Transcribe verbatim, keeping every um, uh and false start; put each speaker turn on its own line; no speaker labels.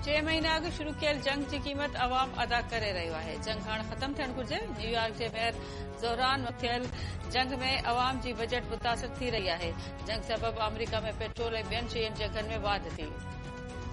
टे महीना अॻु शुरू कयल जंग जी क़ीमत अवाम अदा करे रहियो आहे। जंग हाणे ख़त्म थियणु घुर्जे। न्यूयॉर्क जे मेयर ज़ोहरान थियल जंग में अवाम जी बजट मुतासिर थी रही आहे। जंग सबबि अमरीका में पेट्रोल ऐं ॿियनि शयुनि जे अघनि में वाधि थी।